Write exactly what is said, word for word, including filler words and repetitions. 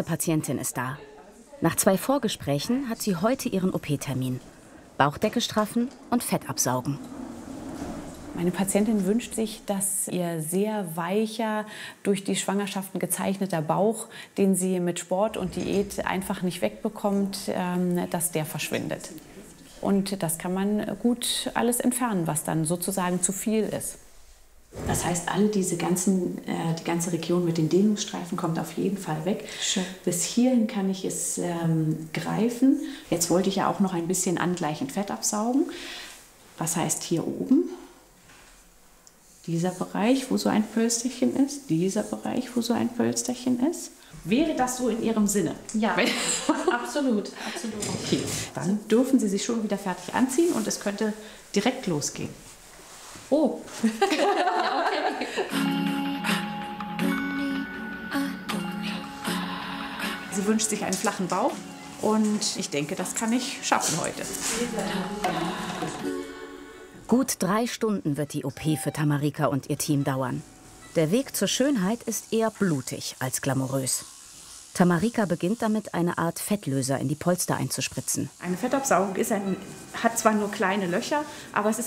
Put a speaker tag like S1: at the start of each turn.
S1: Patientin ist da. Nach zwei Vorgesprächen hat sie heute ihren O P-Termin. Bauchdecke straffen und Fett absaugen.
S2: Meine Patientin wünscht sich, dass ihr sehr weicher, durch die Schwangerschaften gezeichneter Bauch, den sie mit Sport und Diät einfach nicht wegbekommt, dass der verschwindet. Und das kann man gut alles entfernen, was dann sozusagen zu viel ist.
S3: Das heißt, alle diese ganzen, äh, die ganze Region mit den Dehnungsstreifen kommt auf jeden Fall weg. Schön. Bis hierhin kann ich es ähm, greifen. Jetzt wollte ich ja auch noch ein bisschen angleichend Fett absaugen. Was heißt hier oben? Dieser Bereich, wo so ein Pölsterchen ist, dieser Bereich, wo so ein Pölsterchen ist. Wäre das so in Ihrem Sinne?
S2: Ja, absolut, absolut.
S3: Okay, dann dürfen Sie sich schon wieder fertig anziehen und es könnte direkt losgehen.
S2: Oh.
S3: Ja, okay. Sie wünscht sich einen flachen Bauch und ich denke, das kann ich schaffen heute.
S1: Gut drei Stunden wird die O P für Tamarika und ihr Team dauern. Der Weg zur Schönheit ist eher blutig als glamourös. Tamarika beginnt damit, eine Art Fettlöser in die Polster einzuspritzen.
S3: Eine Fettabsaugung ist ein, hat zwar nur kleine Löcher, aber es ist